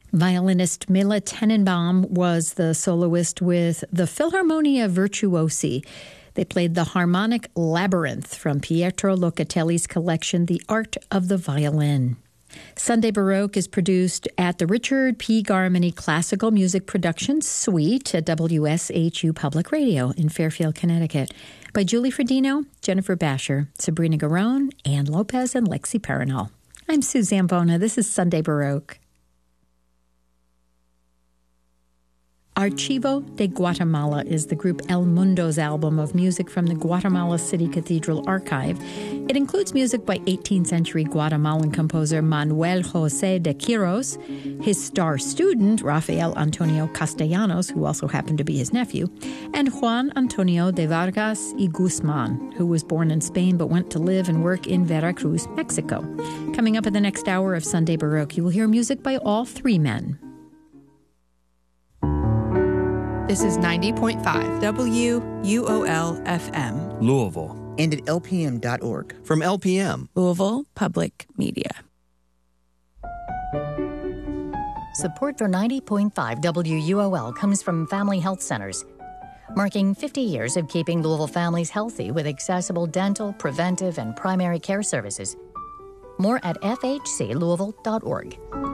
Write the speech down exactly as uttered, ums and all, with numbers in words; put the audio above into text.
Violinist Mila Tenenbaum was the soloist with the Philharmonia Virtuosi. They played the harmonic labyrinth from Pietro Locatelli's collection, The Art of the Violin. Sunday Baroque is produced at the Richard P. Garmany Classical Music Production Suite at W S H U Public Radio in Fairfield, Connecticut, by Julie Fredino, Jennifer Basher, Sabrina Garone, Ann Lopez, and Lexi Perinal. I'm Sue Zambona. This is Sunday Baroque. Archivo de Guatemala is the group El Mundo's album of music from the Guatemala City Cathedral Archive. It includes music by eighteenth century Guatemalan composer Manuel José de Quiros, his star student Rafael Antonio Castellanos, who also happened to be his nephew, and Juan Antonio de Vargas y Guzman, who was born in Spain but went to live and work in Veracruz, Mexico. Coming up in the next hour of Sunday Baroque, you will hear music by all three men. This is ninety point five W U O L F M. Louisville. And at L P M dot org. From L P M. Louisville Public Media. Support for ninety point five W U O L comes from Family Health Centers, marking fifty years of keeping Louisville families healthy with accessible dental, preventive, and primary care services. More at F H C Louisville dot org.